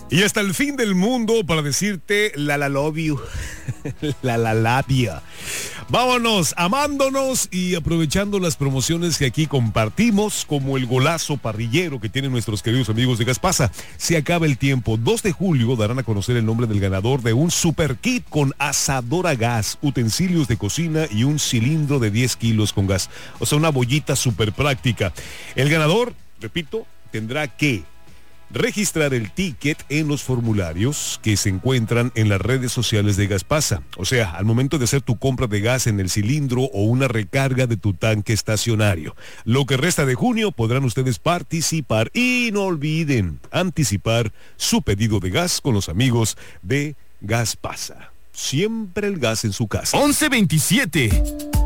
Y hasta el fin del mundo para decirte la love you. la labia. Vámonos, amándonos y aprovechando las promociones que aquí compartimos, como el golazo parrillero que tienen nuestros queridos amigos de Gaspasa. Se acaba el tiempo. 2 de julio darán a conocer el nombre del ganador de un super kit con asador a gas, utensilios de cocina y un cilindro de 10 kilos con gas. O sea, una bollita súper práctica. El ganador, repito, tendrá que registrar el ticket en los formularios que se encuentran en las redes sociales de Gaspasa. O sea, al momento de hacer tu compra de gas en el cilindro o una recarga de tu tanque estacionario. Lo que resta de junio podrán ustedes participar y no olviden anticipar su pedido de gas con los amigos de Gaspasa. Siempre el gas en su casa. 11:27.